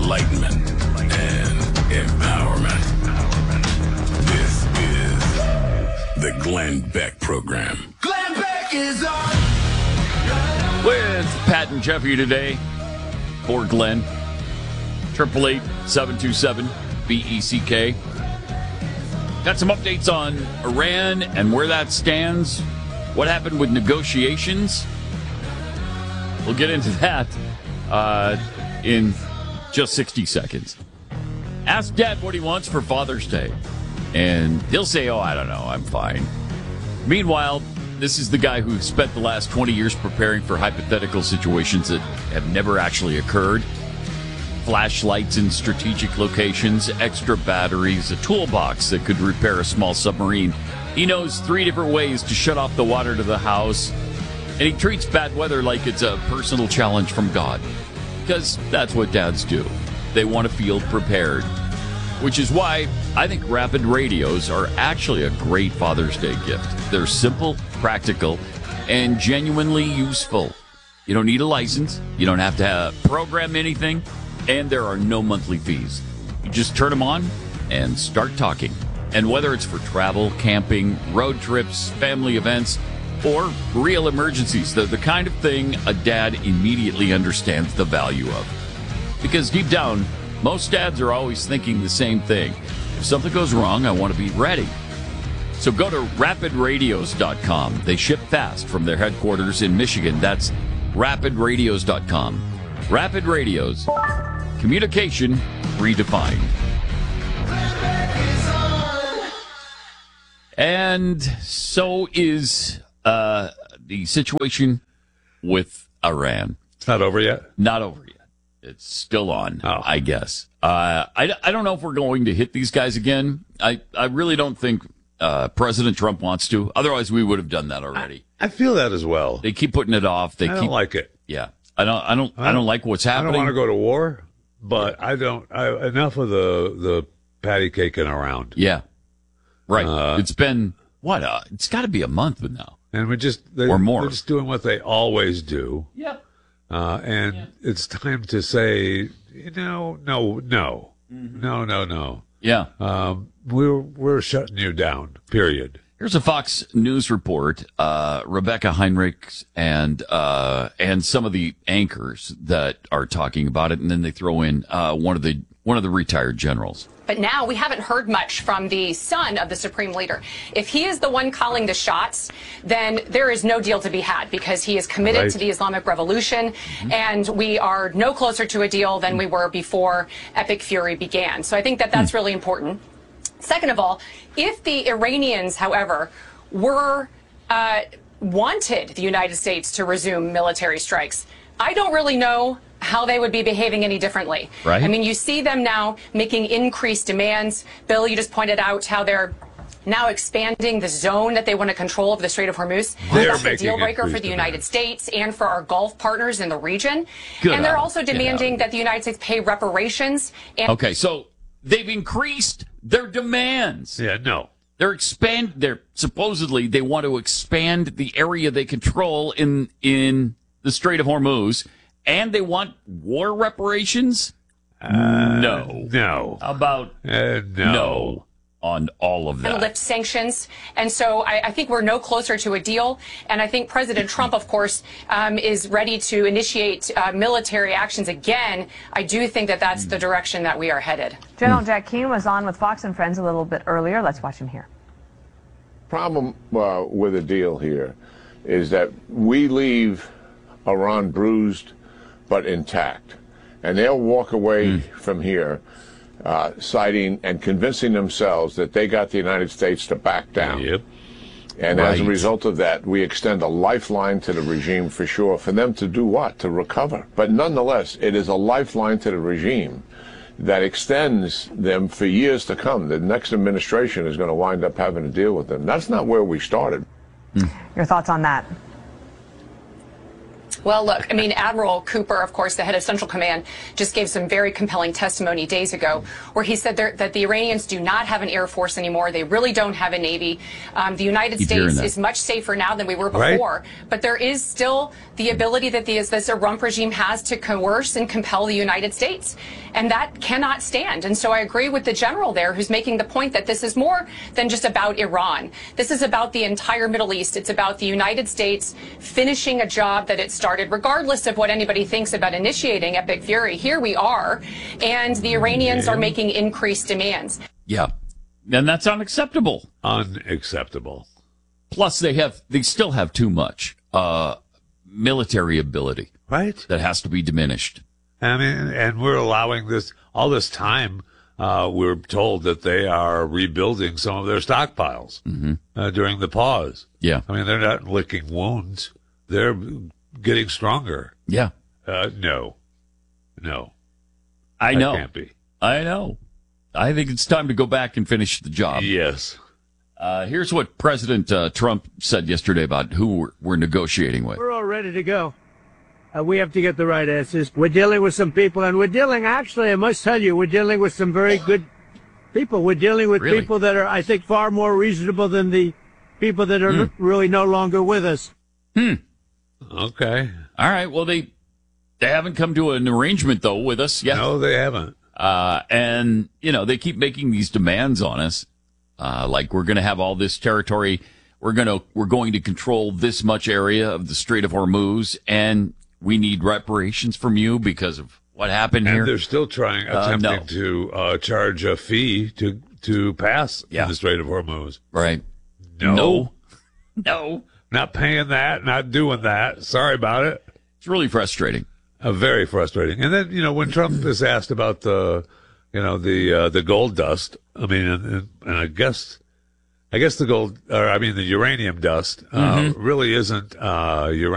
enlightenment and empowerment. This is the Glenn Beck Program. Glenn Beck is on. With Pat and Jeffy today for Glenn. 888-727-BECK. Got some updates on Iran and where that stands. What happened with negotiations? We'll get into that in just 60 seconds. Ask Dad what he wants for Father's Day. And he'll say, I don't know, I'm fine. Meanwhile, this is the guy who spent the last 20 years preparing for hypothetical situations that have never actually occurred. Flashlights in strategic locations, extra batteries, a toolbox that could repair a small submarine. He knows 3 different ways to shut off the water to the house. And he treats bad weather like it's a personal challenge from God. Because that's what dads do. They want to feel prepared. Which is why I think Rapid Radios are actually a great Father's Day gift. They're simple, practical, and genuinely useful. You don't need a license. You don't have to program anything. And there are no monthly fees. You just turn them on and start talking. And whether it's for travel, camping, road trips, family events, or real emergencies, they're the kind of thing a dad immediately understands the value of. Because deep down, most dads are always thinking the same thing. If something goes wrong, I want to be ready. So go to rapidradios.com. They ship fast from their headquarters in Michigan. That's rapidradios.com. Rapid Radios. Communication redefined. And so is the situation with Iran. It's not over yet? Not over yet. It's still on, I guess. I don't know if we're going to hit these guys again. I really don't think President Trump wants to. Otherwise, we would have done that already. I feel that as well. They keep putting it off. I don't like it. Yeah. I don't like what's happening. I don't want to go to war, but I don't. Enough of the patty caking around. Yeah. Right. It's been, it's got to be a month now. And or more. They're just doing what they always do. Yep. It's time to say, no. Mm-hmm. No. Yeah. We're shutting you down, period. Here's a Fox News report. Rebecca Heinrich and some of the anchors that are talking about it, and then they throw in one of the retired generals. But now we haven't heard much from the son of the Supreme Leader. If he is the one calling the shots, then there is no deal to be had because he is committed to the Islamic Revolution, and we are no closer to a deal than we were before Epic Fury began. So I think that that's really important. Second of all, if the Iranians, however, wanted the United States to resume military strikes, I don't really know how they would be behaving any differently. Right. I mean, you see them now making increased demands. Bill, you just pointed out how they're now expanding the zone that they want to control of the Strait of Hormuz. That's a deal breaker for the United States and for our Gulf partners in the region. And they're also demanding that the United States pay reparations. Okay, so they've increased their demands. Yeah, no. Supposedly they want to expand the area they control in the Strait of Hormuz. And they want war reparations? No. No. How about no on all of that? And lift sanctions. And so I think we're no closer to a deal. And I think President Trump, of course, is ready to initiate military actions again. I do think that that's the direction that we are headed. General Jack Keane was on with Fox and Friends a little bit earlier. Let's watch him here. Problem with the deal here is that we leave Iran bruised but intact. And they'll walk away from here citing and convincing themselves that they got the United States to back down. Yep. And as a result of that, we extend a lifeline to the regime for sure, for them to do what? To recover. But nonetheless, it is a lifeline to the regime that extends them for years to come. The next administration is going to wind up having to deal with them. That's not where we started. Your thoughts on that? Well, look, I mean, Admiral Cooper, of course, the head of Central Command, just gave some very compelling testimony days ago where he said that the Iranians do not have an Air Force anymore. They really don't have a Navy. The United States is much safer now than we were before. Right. But there is still the ability that this Trump regime has to coerce and compel the United States. And that cannot stand. And so I agree with the general there who's making the point that this is more than just about Iran. This is about the entire Middle East. It's about the United States finishing a job that it started, regardless of what anybody thinks about initiating Epic Fury. Here we are, and the Iranians are making increased demands. Yeah, and that's unacceptable. Unacceptable. Plus, they still have too much military ability, right? That has to be diminished. I mean, and we're allowing this all this time. We're told that they are rebuilding some of their stockpiles during the pause. Yeah. I mean, they're not licking wounds. They're getting stronger. Yeah. No. I know. That can't be. I know. I think it's time to go back and finish the job. Yes. Here's what President Trump said yesterday about who we're negotiating with. We're all ready to go. We have to get the right answers. We're dealing with some people, and I must tell you, we're dealing with some very good people. We're dealing with people that are, I think, far more reasonable than the people that are really no longer with us. Okay. All right. Well, they haven't come to an arrangement, though, with us yet. No, they haven't. And, they keep making these demands on us. Like we're going to have all this territory. We're going to control this much area of the Strait of Hormuz, and we need reparations from you because of what happened here. And they're still attempting to charge a fee to pass in the Strait of Hormuz. Right. No. Not paying that, not doing that. Sorry about it. It's really frustrating. Very frustrating. And then, when Trump is asked about the gold dust, I mean, and I guess the uranium dust really isn't uranium.